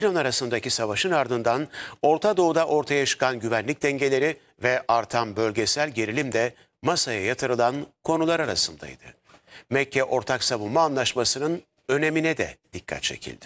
İran arasındaki savaşın ardından Orta Doğu'da ortaya çıkan güvenlik dengeleri ve artan bölgesel gerilim de masaya yatırılan konular arasındaydı. Mekke Ortak Savunma Anlaşması'nın önemine de dikkat çekildi.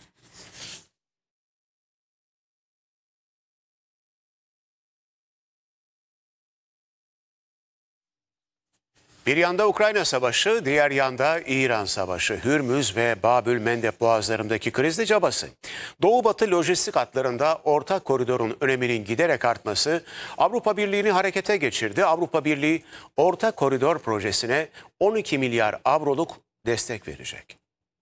Bir yanda Ukrayna Savaşı, diğer yanda İran Savaşı, Hürmüz ve Babül Mendeb boğazlarındaki krizli cabası. Doğu-Batı lojistik hatlarında ortak koridorun öneminin giderek artması Avrupa Birliği'ni harekete geçirdi. Avrupa Birliği ortak koridor projesine 12 milyar avroluk destek verecek.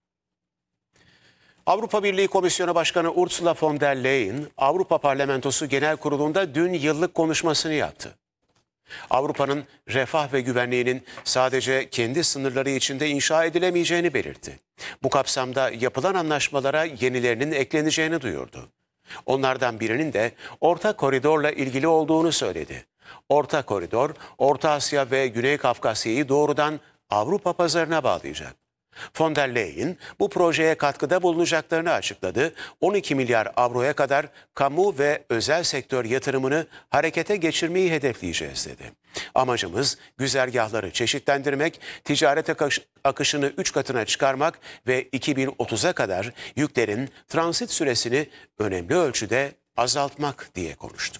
Avrupa Birliği Komisyonu Başkanı Ursula von der Leyen, Avrupa Parlamentosu Genel Kurulu'nda dün yıllık konuşmasını yaptı. Avrupa'nın refah ve güvenliğinin sadece kendi sınırları içinde inşa edilemeyeceğini belirtti. Bu kapsamda yapılan anlaşmalara yenilerinin ekleneceğini duyurdu. Onlardan birinin de orta koridorla ilgili olduğunu söyledi. Orta koridor, Orta Asya ve Güney Kafkasya'yı doğrudan Avrupa pazarına bağlayacak. Von der Leyen bu projeye katkıda bulunacaklarını açıkladı. 12 milyar avroya kadar kamu ve özel sektör yatırımını harekete geçirmeyi hedefleyeceğiz dedi. Amacımız güzergahları çeşitlendirmek, ticaret akışını 3 katına çıkarmak ve 2030'a kadar yüklerin transit süresini önemli ölçüde azaltmak diye konuştu.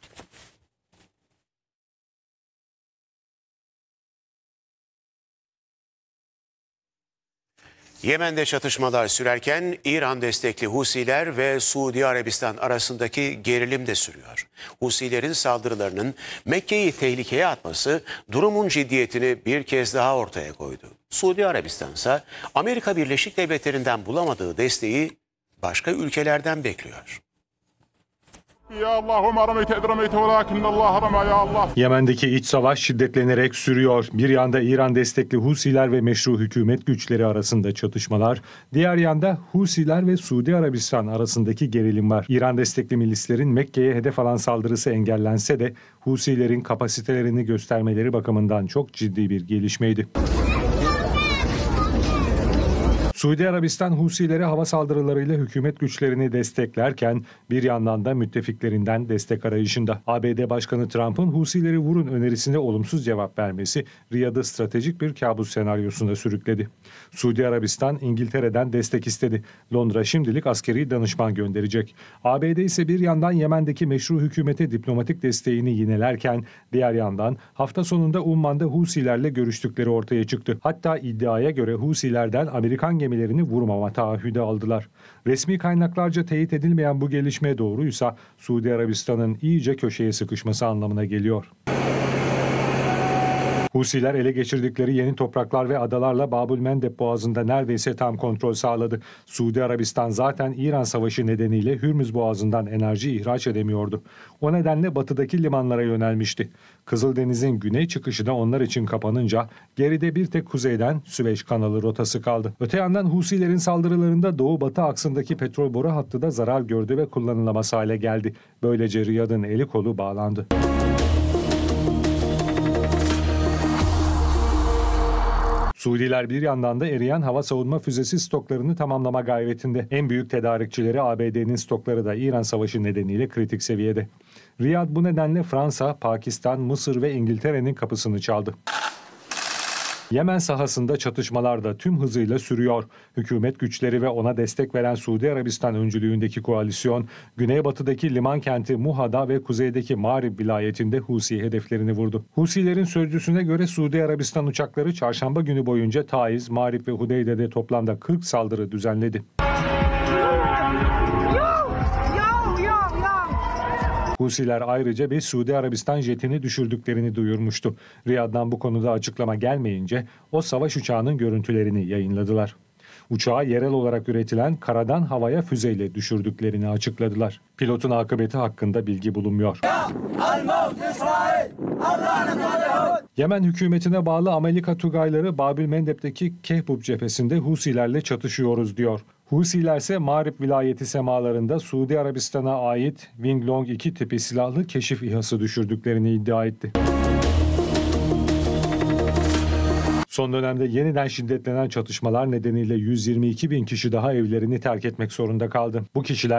Yemen'de çatışmalar sürerken İran destekli Husiler ve Suudi Arabistan arasındaki gerilim de sürüyor. Husilerin saldırılarının Mekke'yi tehlikeye atması durumun ciddiyetini bir kez daha ortaya koydu. Suudi Arabistan ise Amerika Birleşik Devletleri'nden bulamadığı desteği başka ülkelerden bekliyor. Yemen'deki iç savaş şiddetlenerek sürüyor. Bir yanda İran destekli Husiler ve meşru hükümet güçleri arasında çatışmalar, diğer yanda Husiler ve Suudi Arabistan arasındaki gerilim var. İran destekli milislerin Mekke'ye hedef alan saldırısı engellense de Husilerin kapasitelerini göstermeleri bakımından çok ciddi bir gelişmeydi. Suudi Arabistan Husilere hava saldırılarıyla hükümet güçlerini desteklerken bir yandan da müttefiklerinden destek arayışında. ABD Başkanı Trump'ın Husileri vurun önerisine olumsuz cevap vermesi Riyad'ı stratejik bir kabus senaryosuna sürükledi. Suudi Arabistan İngiltere'den destek istedi. Londra şimdilik askeri danışman gönderecek. ABD ise bir yandan Yemen'deki meşru hükümete diplomatik desteğini yinelerken diğer yandan hafta sonunda Umman'da Husilerle görüştükleri ortaya çıktı. Hatta iddiaya göre Husilerden Amerikan gemilerini vurmama taahhüdü aldılar. Resmi kaynaklarca teyit edilmeyen bu gelişme doğruysa Suudi Arabistan'ın iyice köşeye sıkışması anlamına geliyor. Husiler ele geçirdikleri yeni topraklar ve adalarla Babül Mendeb boğazında neredeyse tam kontrol sağladı. Suudi Arabistan zaten İran savaşı nedeniyle Hürmüz boğazından enerji ihraç edemiyordu. O nedenle batıdaki limanlara yönelmişti. Kızıldeniz'in güney çıkışı da onlar için kapanınca geride bir tek kuzeyden Süveyş kanalı rotası kaldı. Öte yandan Husilerin saldırılarında doğu-batı aksındaki petrol boru hattı da zarar gördü ve kullanılamaz hale geldi. Böylece Riyad'ın eli kolu bağlandı. Suudiler bir yandan da eriyen hava savunma füzesi stoklarını tamamlama gayretinde. En büyük tedarikçileri ABD'nin stokları da İran savaşı nedeniyle kritik seviyede. Riyad bu nedenle Fransa, Pakistan, Mısır ve İngiltere'nin kapısını çaldı. Yemen sahasında çatışmalar da tüm hızıyla sürüyor. Hükümet güçleri ve ona destek veren Suudi Arabistan öncülüğündeki koalisyon, güneybatıdaki liman kenti Muha'da ve kuzeydeki Ma'rib vilayetinde Husi hedeflerini vurdu. Husilerin sözcüsüne göre Suudi Arabistan uçakları çarşamba günü boyunca Taiz, Ma'rib ve Hudeyde'de toplamda 40 saldırı düzenledi. Husiler ayrıca bir Suudi Arabistan jetini düşürdüklerini duyurmuştu. Riyad'dan bu konuda açıklama gelmeyince o savaş uçağının görüntülerini yayınladılar. Uçağı yerel olarak üretilen karadan havaya füzeyle düşürdüklerini açıkladılar. Pilotun akıbeti hakkında bilgi bulunmuyor. Yemen hükümetine bağlı Amerika Tugayları Babül Mendeb'deki Kehbub cephesinde Husilerle çatışıyoruz diyor. Husiler ise Ma'rib vilayeti semalarında Suudi Arabistan'a ait Wing Long 2 tipi silahlı keşif İHA'sı düşürdüklerini iddia etti. Son dönemde yeniden şiddetlenen çatışmalar nedeniyle 122 bin kişi daha evlerini terk etmek zorunda kaldı. Bu kişiler